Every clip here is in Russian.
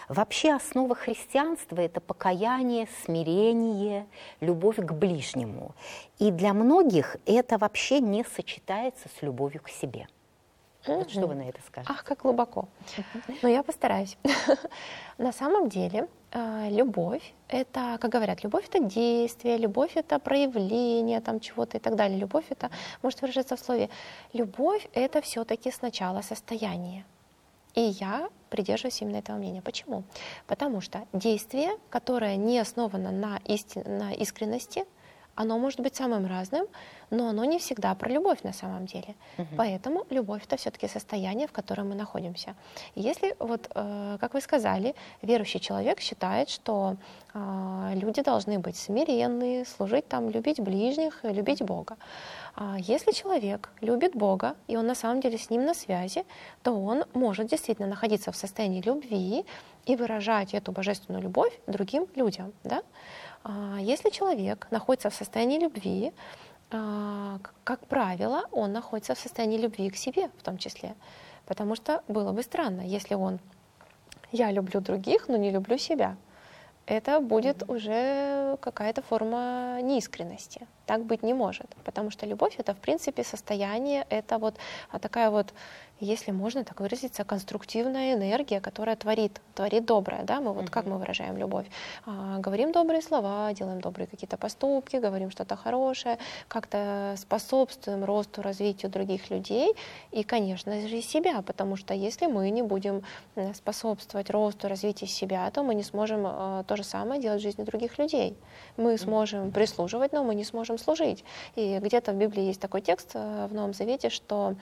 Вообще основа христианства – это покаяние, смирение, любовь к ближнему. И для многих это вообще не сочетается с любовью к себе. Вот что вы на это скажете? Ах, как глубоко. Но я постараюсь. На самом деле, любовь — это, как говорят, любовь — это действие, любовь — это проявление там чего-то и так далее. Любовь — это может выражаться в слове. Любовь — это все-таки сначала состояние. И я придерживаюсь именно этого мнения. Почему? Потому что действие, которое не основано на искренности, оно может быть самым разным, но оно не всегда про любовь на самом деле. Поэтому любовь — это все-таки состояние, в котором мы находимся. Если, вот, как вы сказали, верующий человек считает, что люди должны быть смиренные, служить там, любить ближних, любить Бога. Если человек любит Бога, и он на самом деле с Ним на связи, то он может действительно находиться в состоянии любви и выражать эту божественную любовь другим людям. Да? Если человек находится в состоянии любви, как правило, он находится в состоянии любви к себе в том числе. Потому что было бы странно, если «я люблю других, но не люблю себя». Это будет уже какая-то форма неискренности. Так быть не может. Потому что любовь — это, в принципе, состояние, это вот такая вот, если можно так выразиться, конструктивная энергия, которая творит доброе. Да? Мы вот как мы выражаем любовь? Говорим добрые слова, делаем добрые какие-то поступки, говорим что-то хорошее, как-то способствуем росту, развитию других людей и, конечно же, и себя. Потому что если мы не будем способствовать росту, развитию себя, то мы не сможем то же самое делать в жизни других людей. Мы сможем прислуживать, но мы не сможем служить. И где-то в Библии есть такой текст в Новом Завете, что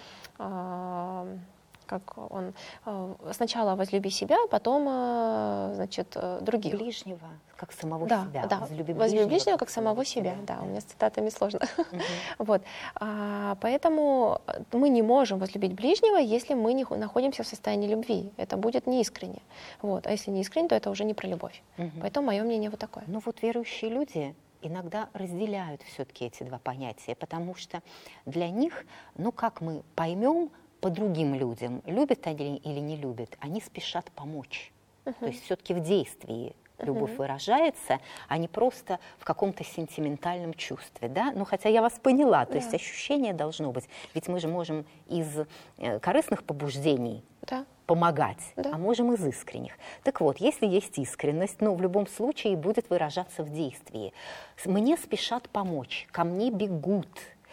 как он сначала возлюби себя, потом, значит, других. Ближнего, как самого себя. Да, возлюби ближнего, как самого себя. Да, у меня с цитатами сложно. Вот. Поэтому мы не можем возлюбить ближнего, если мы не находимся в состоянии любви. Это будет неискренне. Вот. А если не искренне, то это уже не про любовь. Поэтому мое мнение вот такое. Ну вот верующие люди иногда разделяют все-таки эти два понятия, потому что для них, ну как мы поймем по другим людям, любят они или не любят, они спешат помочь. То есть все-таки в действии любовь выражается, а не просто в каком-то сентиментальном чувстве. Да? Ну, хотя я вас поняла, то есть ощущение должно быть. Ведь мы же можем из корыстных побуждений помогать, а можем из искренних. Так вот, если есть искренность, ну, в любом случае будет выражаться в действии. Мне спешат помочь, ко мне бегут,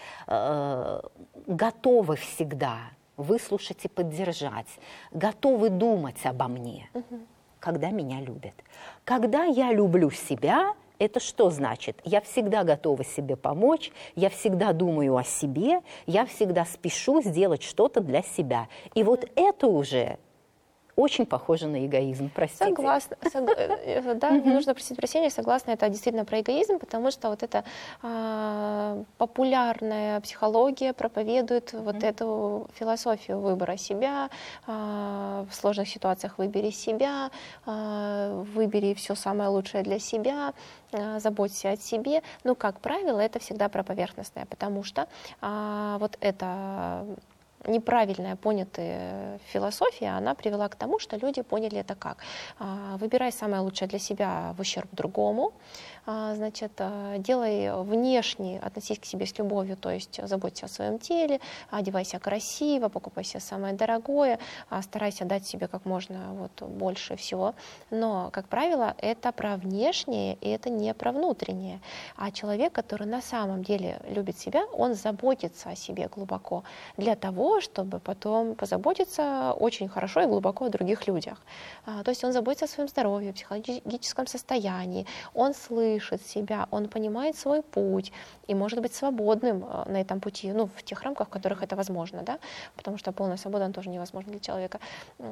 готовы всегда выслушать и поддержать, готовы думать обо мне, когда меня любят. Когда я люблю себя, это что значит? Я всегда готова себе помочь, я всегда думаю о себе, я всегда спешу сделать что-то для себя. И вот это уже очень похоже на эгоизм, простите. Согласна. Да, не нужно просить прощения, согласна, это действительно про эгоизм, потому что вот эта популярная психология проповедует вот эту философию выбора себя, в сложных ситуациях выбери себя, выбери все самое лучшее для себя, заботься о себе. Но, как правило, это всегда про поверхностное, потому что вот это неправильная понятая философия, она привела к тому, что люди поняли это как. Выбирай самое лучшее для себя в ущерб другому, значит, делай внешне, относись к себе с любовью, то есть заботься о своем теле, одевайся красиво, покупай себе самое дорогое, старайся дать себе как можно вот больше всего. Но, как правило, это про внешнее, и это не про внутреннее. А человек, который на самом деле любит себя, он заботится о себе глубоко для того, чтобы потом позаботиться очень хорошо и глубоко о других людях. То есть он заботится о своем здоровье, психологическом состоянии, он слышит себя, он понимает свой путь и может быть свободным на этом пути, ну, в тех рамках, в которых это возможно, да, потому что полная свобода она тоже невозможна для человека.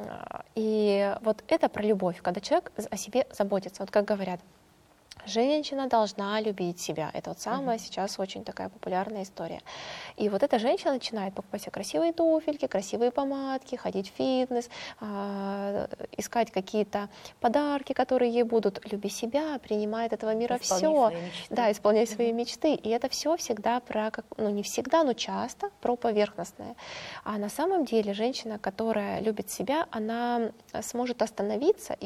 И вот это про любовь, когда человек о себе заботится, вот как говорят, женщина должна любить себя. Это вот самая сейчас очень такая популярная история. И вот эта женщина начинает покупать себе красивые туфельки, красивые помадки, ходить в фитнес, искать какие-то подарки, которые ей будут. Люби себя, принимай от этого мира все. Да, исполняй свои мечты. И это все всегда про, ну не всегда, но часто про поверхностное. А на самом деле женщина, которая любит себя, она сможет остановиться и